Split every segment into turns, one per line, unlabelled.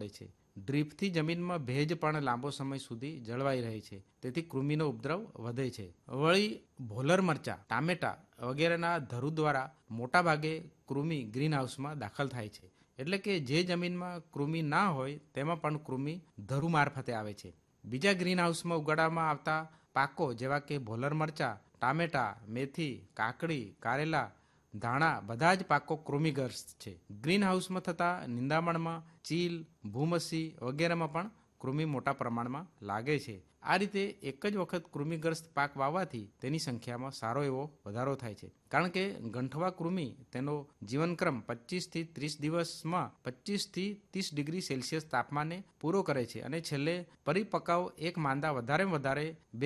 મળે છે. ડ્રીપથી જમીનમાં ભેજ પણ લાંબો સમય સુધી જળવાઈ રહે છે, તેથી કૃમિનો ઉપદ્રવ વધે છે. વળી ભોલર મરચા, ટામેટા વગેરેના ધરુ દ્વારા મોટાભાગે કૃમિ ગ્રીન હાઉસમાં દાખલ થાય છે. એટલે કે જે જમીનમાં કૃમિ ના હોય તેમાં પણ કૃમિ ધરુ મારફતે આવે છે. બીજા ગ્રીન હાઉસમાં ઉગાડવામાં આવતા પાકો જેવા કે ભોલર મરચા, ટામેટા, મેથી, કાકડી, કારેલા, ધાણા બધા જ પાકો કૃમિગ્રસ્ત છે. ગ્રીન હાઉસમાં થતા નિંદામણમાં ચીલ, ભૂમસી વગેરેમાં પણ કૃમિ મોટા પ્રમાણમાં લાગે છે. આ રીતે એક જ વખત કૃમિગ્રસ્ત પાક વાવવાથી તેની સંખ્યામાં સારો એવો વધારો થાય છે. કારણ કે ગંઠવા કૃમિ તેનો જીવનક્રમ 25થી 30 દિવસમાં 25થી 30 ડિગ્રી સેલ્સિયસ તાપમાને પૂરો કરે છે અને છેલ્લે પરિપક્વ એક માંદા વધારેમાં વધારે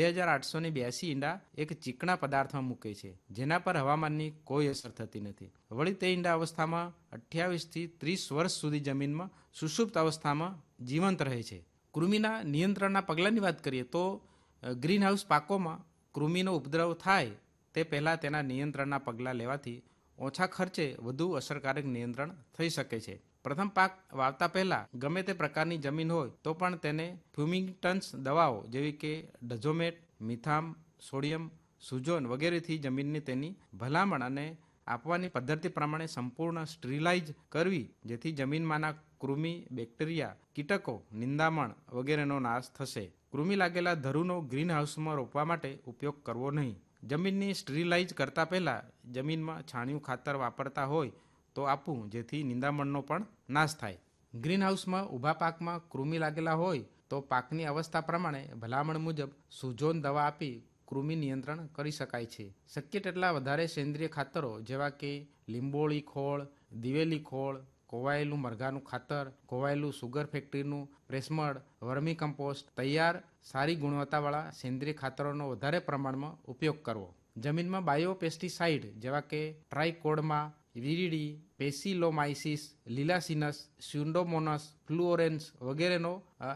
2882 ઈંડા એક ચીકણા પદાર્થમાં મૂકે છે, જેના પર હવામાનની કોઈ અસર થતી નથી. વળી તે ઈંડા અવસ્થામાં 28થી 30 વર્ષ સુધી જમીનમાં સુષુપ્ત અવસ્થામાં જીવંત રહે છે. કૃમિના નિયંત્રણના પગલાંની વાત કરીએ તો ગ્રીન હાઉસ પાકોમાં કૃમિનો ઉપદ્રવ થાય તે પહેલાં તેના નિયંત્રણના પગલાં લેવાથી ઓછા ખર્ચે વધુ અસરકારક નિયંત્રણ થઈ શકે છે. પ્રથમ પાક વાવતા પહેલાં ગમે તે પ્રકારની જમીન હોય તો પણ તેને ફ્યુમિગન્ટ્સ દવાઓ જેવી કે ડઝોમેટ, મિથામ, સોડિયમ, સુઝોન વગેરેથી જમીનની તેની ભલામણ અને આપવાની પદ્ધતિ પ્રમાણે સંપૂર્ણ સ્ટરીલાઇઝ કરવી, જેથી જમીનમાંના કૃમિ, બેક્ટેરિયા, કીટકો, નિંદામણ વગેરેનો નાશ થશે. કૃમિ લાગેલા ધરુનો ગ્રીન હાઉસમાં રોપવા માટે ઉપયોગ કરવો નહીં. જમીનની સ્ટરીલાઇઝ કરતા પહેલાં જમીનમાં છાણિયું ખાતર વાપરતા હોય તો આપવું, જેથી નિંદામણનો પણ નાશ થાય. ગ્રીન હાઉસમાં ઊભા પાકમાં કૃમિ લાગેલા હોય તો પાકની અવસ્થા પ્રમાણે ભલામણ મુજબ સુઝોન દવા આપી કૃમિ નિયંત્રણ કરી શકાય છે. શક્ય તેટલા વધારે સેન્દ્રિય ખાતરો જેવા કે લીંબોળી ખોળ, દિવેલી ખોળ, કોવાયેલું મરઘાનું ખાતર, કોવાયેલું સુગર ફેક્ટરીનું પ્રેસમડ, વર્મી કમ્પોસ્ટ, તૈયાર સારી ગુણવત્તાવાળા સેન્દ્રિય ખાતરોનો વધારે પ્રમાણમાં ઉપયોગ કરવો. જમીનમાં બાયોપેસ્ટિસાઇડ જેવા કે ટ્રાઇકોડર્મા વિરિડી, પેસિલોમાઇસિસ, લીલાસિનસ, સ્યુડોમોનસ, ફ્લુઓરેન્સ વગેરેનો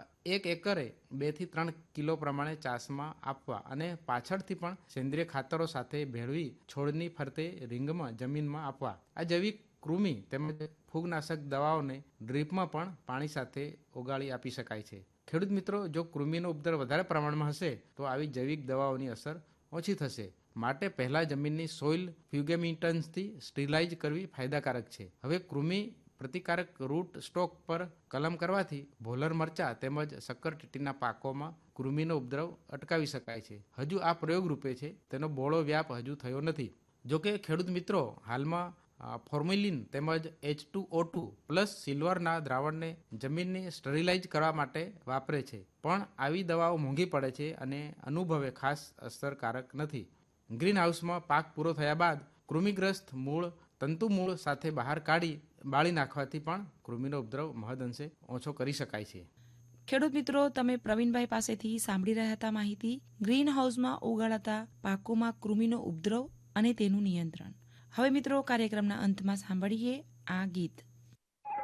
1 એકરે 2 થી 3 કિલો પ્રમાણે ચાસમાં આપવા અને પાછળથી પણ સેન્દ્રિય ખાતરો સાથે ભેળવી છોડની ફરતે રીંગમાં જમીનમાં આપવા. આ જૈવિક કૃમિ તેમજ ફૂગનાશક દવાઓને ડ્રીપમાં પણ પાણી સાથે ઓગાળી આપી શકાય છે. ખેડૂત મિત્રો, જો કૃમિનો ઉપદ્રવ વધારે પ્રમાણમાં હશે તો આવી જૈવિક દવાઓની અસર ઓછી થશે. માટે પહેલા જમીનની સોઇલ ફ્યુગેમિટન્સથી સ્ટરીલાઇઝ કરવી ફાયદાકારક છે. હવે કૃમિ પ્રતિકારક રૂટ સ્ટોક પર કલમ કરવાથી ભોલર મરચા તેમજ શક્કરટેટીના પાકોમાં કૃમિનો ઉપદ્રવ અટકાવી શકાય છે. હજુ આ પ્રયોગ રૂપે છે, તેનો બહોળો વ્યાપ હજુ થયો નથી. જોકે ખેડૂત મિત્રો હાલમાં ફોર્મેલિન તેમજ H2O2 પ્લસ સિલ્વરના દ્રાવણને જમીનને સ્ટરીલાઇઝ કરવા માટે વાપરે છે, પણ આવી દવાઓ મોંઘી પડે છે અને અનુભવે ખાસ અસરકારક નથી. ગ્રીન હાઉસમાં પાક પૂરો થયા બાદ કૃમિગ્રસ્ત મૂળ તંતુ મૂળ સાથે બહાર કાઢી બાળી નાખવાથી પણ કૃમિનો ઉપદ્રવ મહદઅંશે ઓછો કરી શકાય છે.
ખેડૂત મિત્રો, તમે પ્રવીણભાઈ પાસેથી સાંભળી રહ્યા હતા માહિતી ગ્રીન હાઉસમાં ઉગાડાતા પાકોમાં કૃમિનો ઉપદ્રવ અને તેનું નિયંત્રણ. હવે મિત્રો, કાર્યક્રમના અંતમાં સાંભળીએ આ ગીત.